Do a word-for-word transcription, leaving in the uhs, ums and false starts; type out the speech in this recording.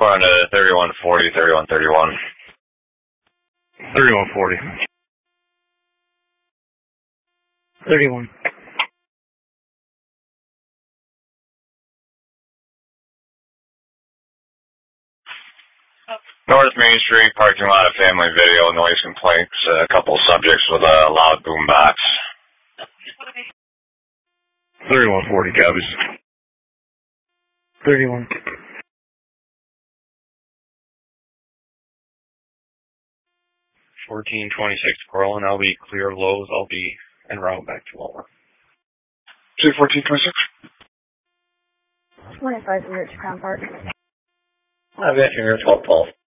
We're on to thirty-one forty, thirty-one thirty-one. thirty-one forty. thirty-one. North Main Street, parking lot of Family Video, noise complaints, a couple subjects with a loud boombox. thirty-one forty, copies. thirty-one. fourteen twenty-six, Corlin, I'll be clear of Lowe's. I'll be en route back to Walmart. Say fourteen twenty-six. twenty-five from Rich Crown Park. I've got your twelve, twelve.